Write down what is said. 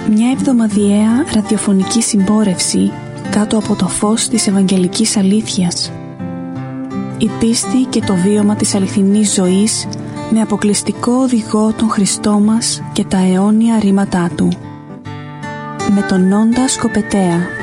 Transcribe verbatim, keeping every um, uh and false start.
Μια εβδομαδιαία ραδιοφωνική συμπόρευση κάτω από το φως της Ευαγγελικής Αλήθειας. Η πίστη και το βίωμα της αληθινής ζωής με αποκλειστικό οδηγό τον Χριστό μας και τα αιώνια ρήματά Του. Με τον Νόντα Σκοπετέα.